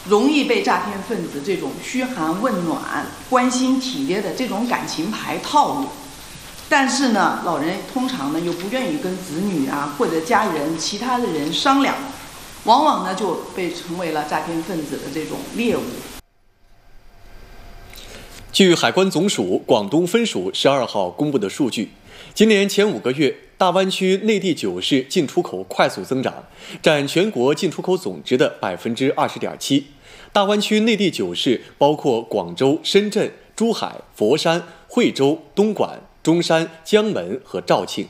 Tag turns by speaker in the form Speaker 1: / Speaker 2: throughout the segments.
Speaker 1: 容易被诈骗分子这种嘘寒问暖、关心体贴的这种感情牌套路。但是呢，老人通常呢又不愿意跟子女啊或者家人、其他的人商量，往往呢就被成为了诈骗分子的这种猎物。
Speaker 2: 据海关总署广东分署12号公布的数据，今年前5个月，大湾区内地9市进出口快速增长，占全国进出口总值的20.7%。大湾区内地9市包括广州、深圳、珠海、佛山、惠州、东莞、中山、江门和肇庆。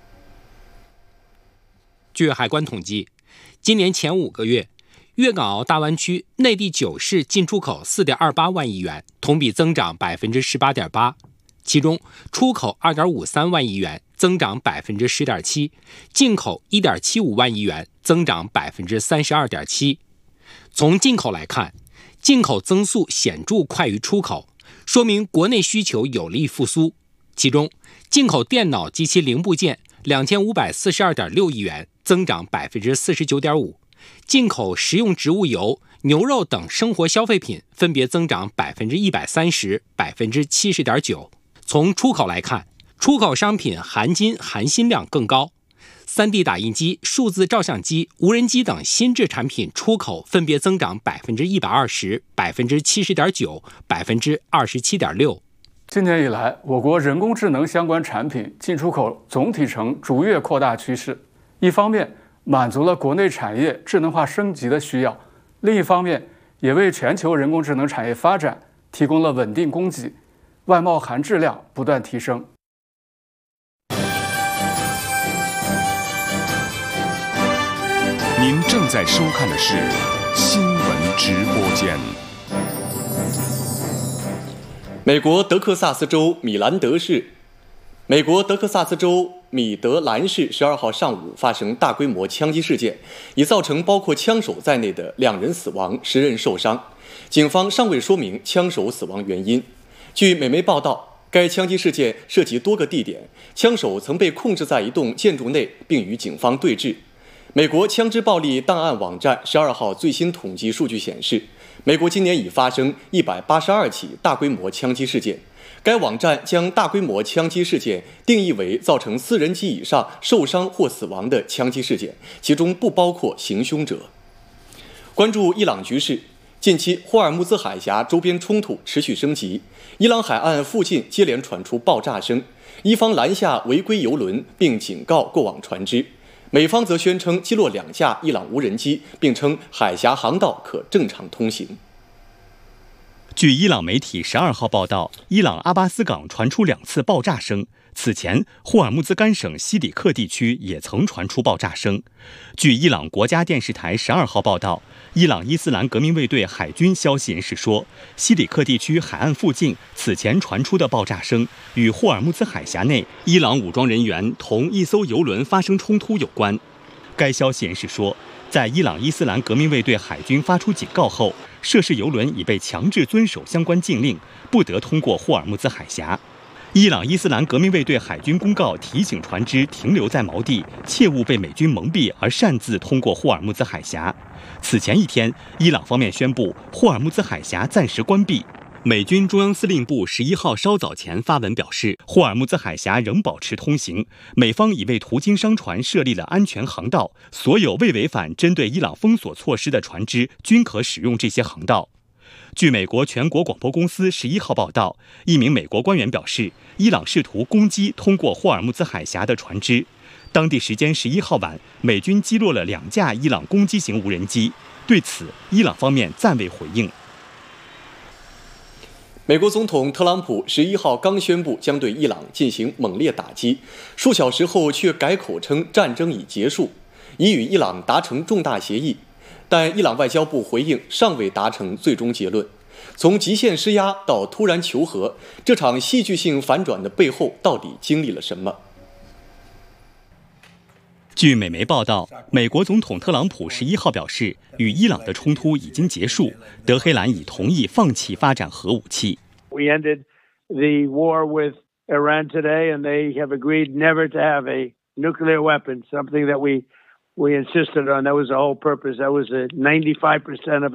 Speaker 3: 据海关统计，今年前5个月，粤港澳大湾区内地9市进出口4.28万亿元，同比增长18.8%，其中出口2.53万亿元，增长10.7%，进口1.75万亿元，增长32.7%。从进口来看，进口增速显著快于出口，说明国内需求有力复苏。其中，进口电脑及其零部件2542.6亿元，增长49.5%；进口食用植物油、牛肉等生活消费品分别增长130%、70.9%。从出口来看，出口商品含金含锌量更高。3D 打印机、数字照相机、无人机等新制产品出口分别增长120%、70.9%、27.6%。
Speaker 4: 今年以来，我国人工智能相关产品进出口总体呈逐月扩大趋势。一方面，满足了国内产业智能化升级的需要；另一方面，也为全球人工智能产业发展提供了稳定供给，外贸含质量不断提升。
Speaker 5: 您正在收看的是新闻直播间。
Speaker 2: 美国德克萨斯州米德兰市12号上午发生大规模枪击事件，已造成包括枪手在内的2人死亡，10人受伤。警方尚未说明枪手死亡原因。据美媒报道，该枪击事件涉及多个地点，枪手曾被控制在一栋建筑内，并与警方对峙。美国枪支暴力档案网站12号最新统计数据显示，美国今年已发生182起大规模枪击事件。该网站将大规模枪击事件定义为造成4人及以上受伤或死亡的枪击事件，其中不包括行凶者。关注伊朗局势，近期霍尔木兹海峡周边冲突持续升级，伊朗海岸附近接连传出爆炸声，伊方拦下违规油轮并警告过往船只，美方则宣称击落2架伊朗无人机，并称海峡航道可正常通行。
Speaker 6: 据伊朗媒体12号报道，伊朗阿巴斯港传出2次爆炸声。此前，霍尔木兹干省西里克地区也曾传出爆炸声。据伊朗国家电视台12号报道，伊朗伊斯兰革命卫队海军消息人士说，西里克地区海岸附近此前传出的爆炸声与霍尔木兹海峡内伊朗武装人员同一艘油轮发生冲突有关。该消息人士说，在伊朗伊斯兰革命卫队海军发出警告后，涉事油轮已被强制遵守相关禁令，不得通过霍尔木兹海峡。伊朗伊斯兰革命卫队海军公告提醒船只停留在锚地，切勿被美军蒙蔽而擅自通过霍尔木兹海峡。此前一天，伊朗方面宣布霍尔木兹海峡暂时关闭。美军中央司令部11号稍早前发文表示，霍尔木兹海峡仍保持通行，美方已为途经商船设立了安全航道，所有未违反针对伊朗封锁措施的船只均可使用这些航道。据美国全国广播公司11号报道，一名美国官员表示，伊朗试图攻击通过霍尔木兹海峡的船只。当地时间11号晚，美军击落了2架伊朗攻击型无人机。对此，伊朗方面暂未回应。
Speaker 2: 美国总统特朗普11号刚宣布将对伊朗进行猛烈打击，数小时后却改口称战争已结束，已与伊朗达成重大协议，但伊朗外交部回应尚未达成最终结论。从极限施压到突然求和，这场戏剧性反转的背后到底经历了什么？
Speaker 6: 据美媒报道，美国总统特朗普11号表示，与伊朗的冲突已经结束，德黑兰已同意放弃发展核武器。
Speaker 7: We ended the war with Iran today, and they have agreed never to have a nuclear weapon, something that we insisted on. That was the whole purpose. That was 95% of